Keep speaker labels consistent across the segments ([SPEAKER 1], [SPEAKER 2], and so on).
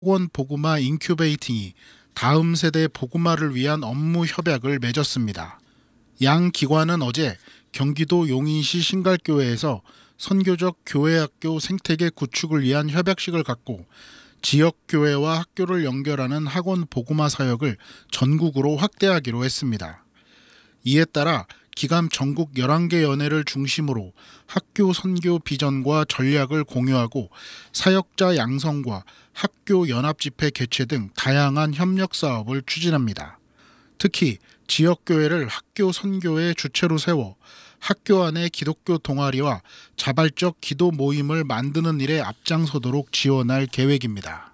[SPEAKER 1] 학원 보구마 인큐베이팅이 다음 세대 보구마를 위한 업무 협약을 맺었습니다. 양 기관은 어제 경기도 용인시 신갈교회에서 선교적 교회학교 생태계 구축을 위한 협약식을 갖고 지역교회와 학교를 연결하는 학원 보구마 사역을 전국으로 확대하기로 했습니다. 이에 따라 기감 전국 11개 연회를 중심으로 학교 선교 비전과 전략을 공유하고 사역자 양성과 학교 연합집회 개최 등 다양한 협력 사업을 추진합니다. 특히 지역교회를 학교 선교의 주체로 세워 학교 안에 기독교 동아리와 자발적 기도 모임을 만드는 일에 앞장서도록 지원할 계획입니다.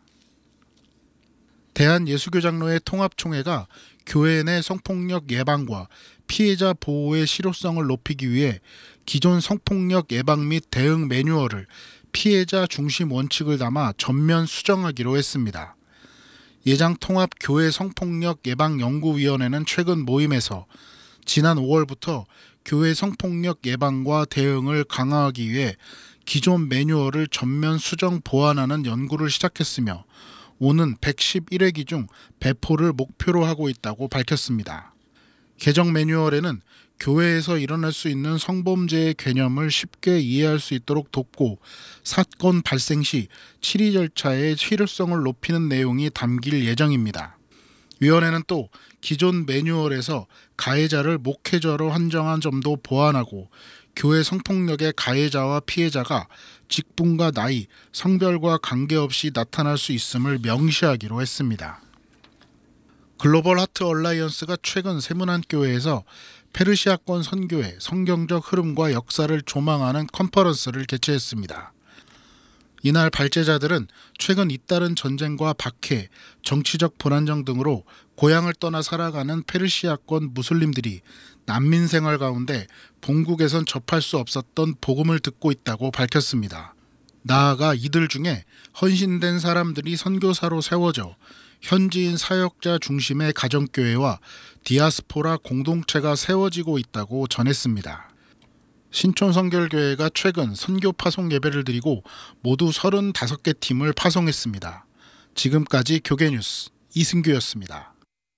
[SPEAKER 1] 대한예수교장로회 통합총회가 교회 내 성폭력 예방과 피해자 보호의 실효성을 높이기 위해 기존 성폭력 예방 및 대응 매뉴얼을 피해자 중심 원칙을 담아 전면 수정하기로 했습니다. 예장통합교회 성폭력 예방연구위원회는 최근 모임에서 지난 5월부터 교회 성폭력 예방과 대응을 강화하기 위해 기존 매뉴얼을 전면 수정 보완하는 연구를 시작했으며 오는 111회기 중 배포를 목표로 하고 있다고 밝혔습니다. 개정 매뉴얼에는 교회에서 일어날 수 있는 성범죄의 개념을 쉽게 이해할 수 있도록 돕고 사건 발생 시 치리 절차의 실효성을 높이는 내용이 담길 예정입니다. 위원회는 또 기존 매뉴얼에서 가해자를 목회자로 한정한 점도 보완하고 교회 성폭력의 가해자와 피해자가 직분과 나이, 성별과 관계없이 나타날 수 있음을 명시하기로 했습니다. 글로벌 하트 얼라이언스가 최근 세문안교회에서 페르시아권 선교의 성경적 흐름과 역사를 조망하는 컨퍼런스를 개최했습니다. 이날 발제자들은 최근 잇따른 전쟁과 박해, 정치적 불안정 등으로 고향을 떠나 살아가는 페르시아권 무슬림들이 난민 생활 가운데 본국에선 접할 수 없었던 복음을 듣고 있다고 밝혔습니다. 나아가 이들 중에 헌신된 사람들이 선교사로 세워져 현지인 사역자 중심의 가정교회와 디아스포라 공동체가 세워지고 있다고 전했습니다. 신촌성결교회가 최근 선교 파송 예배를 드리고 모두 35개 팀을 파송했습니다. 지금까지 교계뉴스 이승규였습니다.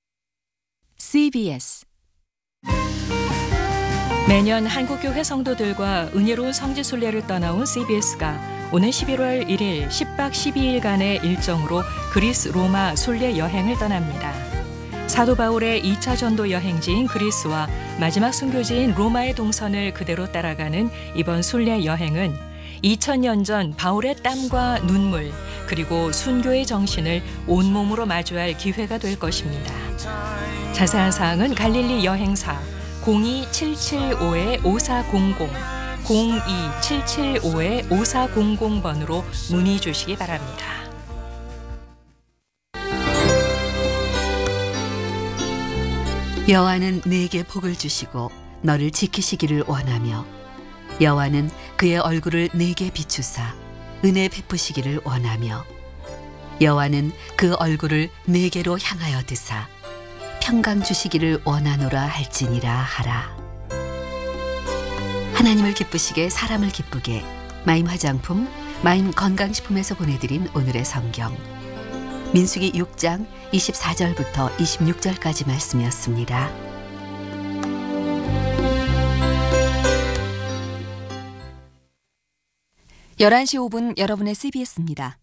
[SPEAKER 2] CBS 매년 한국교회 성도들과 은혜로운 성지순례를 떠나온 CBS가 오는 11월 1일 10박 12일간의 일정으로 그리스 로마 순례 여행을 떠납니다. 사도 바울의 2차 전도 여행지인 그리스와 마지막 순교지인 로마의 동선을 그대로 따라가는 이번 순례 여행은 2000년 전 바울의 땀과 눈물 그리고 순교의 정신을 온몸으로 마주할 기회가 될 것입니다. 자세한 사항은 갈릴리 여행사 02775-5400 02775-5400번으로 문의 주시기 바랍니다.
[SPEAKER 3] 여호와는 네게 복을 주시고 너를 지키시기를 원하며 여호와는 그의 얼굴을 네게 비추사 은혜 베푸시기를 원하며 여호와는 그 얼굴을 네게로 향하여 드사 평강 주시기를 원하노라 할지니라 하라. 하나님을 기쁘시게 사람을 기쁘게 마임 화장품, 마임 건강식품에서 보내드린 오늘의 성경 민수기 6장 24절부터 26절까지 말씀이었습니다.
[SPEAKER 2] 11시 5분 여러분의 CBS입니다.